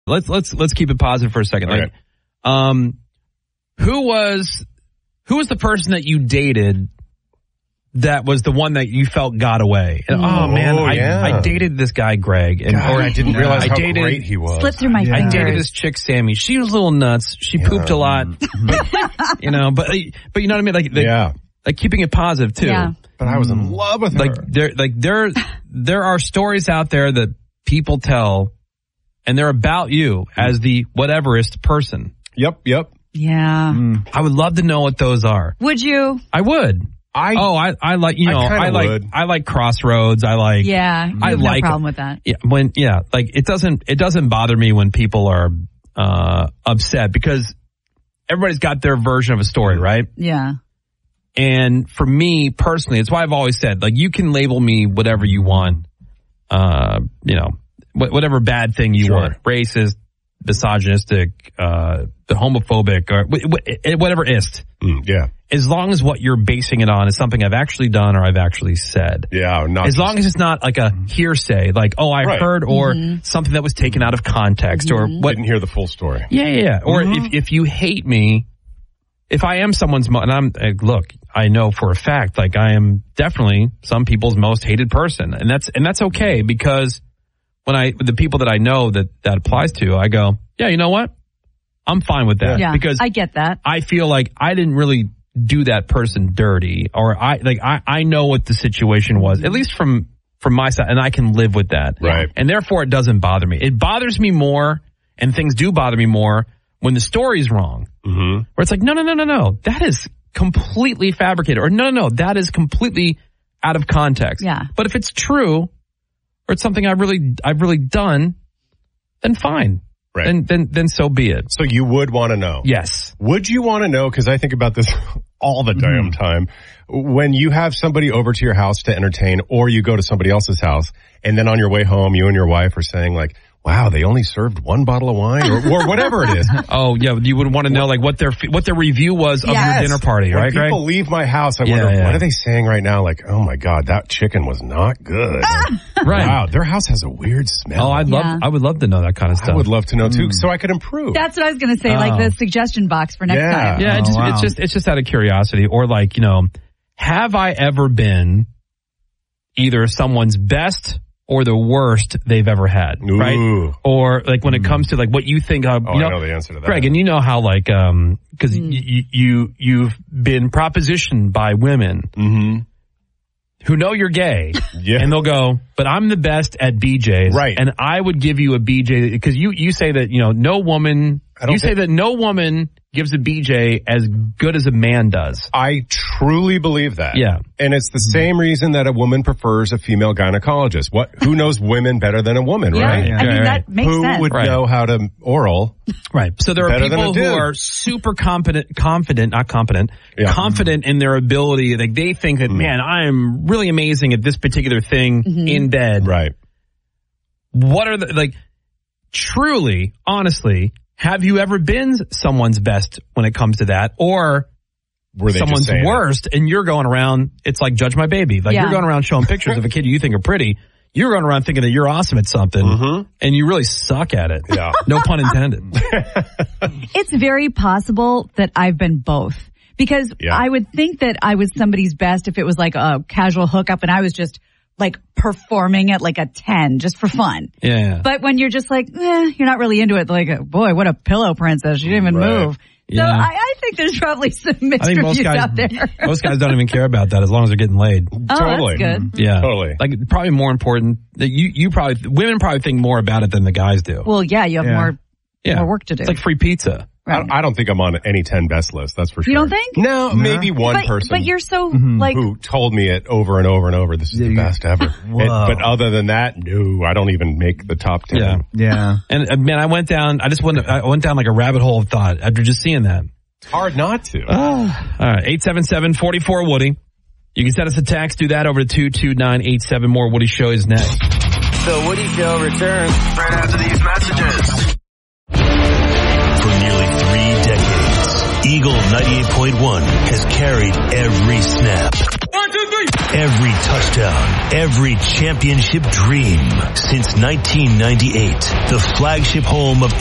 Let's keep it positive for a second. Okay. Like, who was the person that you dated that was the one that you felt got away? And, I dated this guy, Greg. And, I didn't realize how great he was. Slipped through my fingers. I dated this chick, Sammy. She was a little nuts. She pooped a lot. But you know what I mean? Like keeping it positive, too. Yeah. But I was in love with her. There are stories out there that people tell, and they're about you as the whateverist person. Yep. Yeah. I would love to know what those are. Would you? I would. I like, you know, I like Crossroads. I like. Yeah. I have no problem with that. Yeah. Like it doesn't bother me when people are upset because everybody's got their version of a story, right? Yeah. And for me personally, it's why I've always said, like, you can label me whatever you want. You know, whatever bad thing you want. Racist, misogynistic, homophobic, or whatever ist. Yeah. As long as what you're basing it on is something I've actually done or I've actually said. Yeah. As long as it's not like a hearsay, like, oh, I heard, or something that was taken out of context, or what. Didn't hear the full story. Yeah. Or if you hate me, if I am someone's, and I'm, look, I know for a fact, like, I am definitely some people's most hated person. And that's okay, because when the people that I know that applies to, I go, yeah, you know what? I'm fine with that. Yeah, because I get that. I feel like I didn't really do that person dirty, or I know what the situation was, at least from my side, and I can live with that. Right. And therefore it doesn't bother me. It bothers me more, and things do bother me more when the story's wrong. Mm-hmm. Where it's like, no, that is completely fabricated, or no, that is completely out of context. Yeah. But if it's true, or it's something I've really done, then fine. Right. Then so be it. So you would want to know. Yes. Would you want to know, because I think about this all the damn time, when you have somebody over to your house to entertain, or you go to somebody else's house, and then on your way home, you and your wife are saying, like, wow, they only served one bottle of wine, or whatever it is. Oh, yeah, you would want to know, like, what their review was of your dinner party, right, Greg? When people leave my house, I wonder, what are they saying right now? Like, oh my God, that chicken was not good. Right. Wow, their house has a weird smell. Oh, I would love to know that kind of stuff. I would love to know too, so I could improve. That's what I was going to say, like the suggestion box for next time. Yeah, it's just out of curiosity, or like, you know, have I ever been either someone's best or the worst they've ever had, right? Or like when it comes to like what you think of, I know the answer to that. Greg, and you know how like, cause you've been propositioned by women who know you're gay, and they'll go, but I'm the best at BJ's. Right. And I would give you a BJ, cause you say that, you know, no woman gives a BJ as good as a man does. I truly believe that. Yeah. And it's the same reason that a woman prefers a female gynecologist. Who knows women better than a woman, right? I mean, that makes sense. Who would know how to oral? Right. So there are people who are super confident in their ability. Like they think that, man, I am really amazing at this particular thing in bed. Right. What are truly, honestly, have you ever been someone's best when it comes to that? Or were they someone's worst, and you're going around, it's like Judge My Baby. Like you're going around showing pictures of a kid you think are pretty. You're going around thinking that you're awesome at something, and you really suck at it. Yeah. No pun intended. It's very possible that I've been both. Because I would think that I was somebody's best if it was like a casual hookup and I was just like performing at like a 10 just for fun. Yeah. But when you're just like, you're not really into it. Like, boy, what a pillow princess. She didn't even move. So I think there's probably some mixed reviews out there. Most guys don't even care about that as long as they're getting laid. Oh, totally. That's good. Yeah. Totally. Like probably more important that women probably think more about it than the guys do. Well, yeah, you have more work to do. It's like free pizza. Right. I don't think I'm on any 10 best list. That's for sure. You don't think? No, maybe one person. But you're so like who told me it over and over and over. This is the best ever. But other than that, no, I don't even make the top 10. Yeah. And man, I went down like a rabbit hole of thought after just seeing that. It's hard not to. All right, 877-44-WOODY. You can send us a text. Do that over to 22987. More Woody Show is next. The Woody Show returns right after these messages. For nearly 3 decades, Eagle 98.1 has carried every snap. 1, 2, 3. Every touchdown, every championship dream. Since 1998, the flagship home of